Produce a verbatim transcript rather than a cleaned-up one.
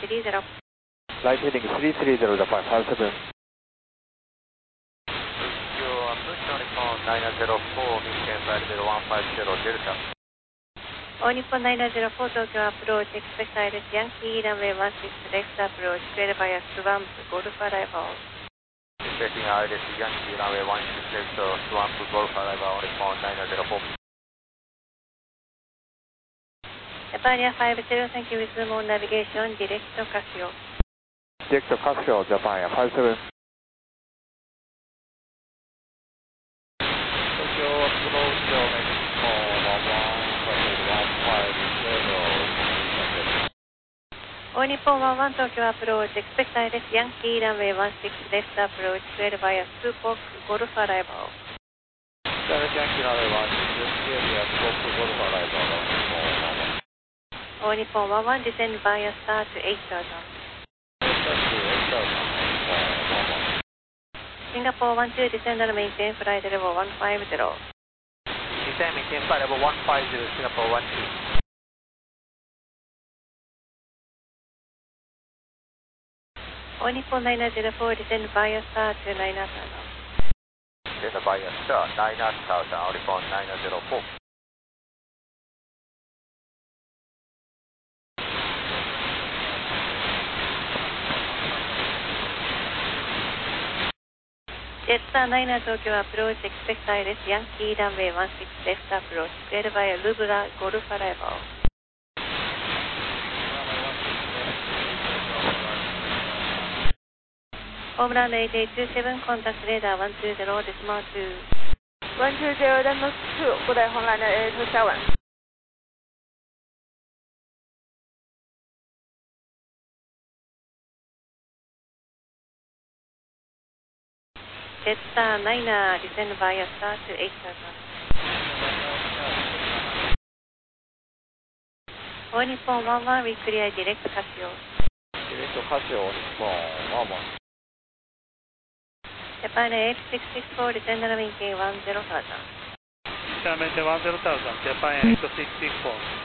スリーゼロ。 Right heading three three zero Japan five seven. nine zero four, Michigan five zero one five zero Delta. All Nippon nine zero four Tokyo approach, expect I L S Yankee runway one six left approach, cleared via Swamp, Golf arrival. Expecting I L S Yankee runway one six left, Swamp, Golf arrival on Nippon nine zero four. Japan Air five zero, thank you with more navigation, direct to Casio. Direct to Casio, Japan Air five seven. Tokyo approach, Mexico one one five zero. All Nippon one one Tokyo approach, expect I L S Yankee runway one six left approach, cleared via Spokane, Golf arrival. Yankee runway one six left, Spokane, Golf arrival. All Nippon one one descend via start to eight thousand. Singapore one two descend and maintain flight level one five zero. Descend maintain flight level one five zero, Singapore one two. All Nippon nine zero four descend via start to nine thousand. Descend via start nine thousand, All Nippon nine zero four. Jetstar niner Tokyo approach, expect I L S Yankee runway one six left approach, cleared via Lubra, Golf arrival. Home run eight eight two seven, contact radar one two zero, decimal two. one two zero, decimal two, good day, home line eight two seven. Jetstar niner descend via start to eight thousand. All Nippon one one, we clear direct Casio. Direct Casio, Nippon one one. Japan Air eight six six four, descend and maintain one zero thousand. Descend maintain one zero thousand, Japan Air eight six six four.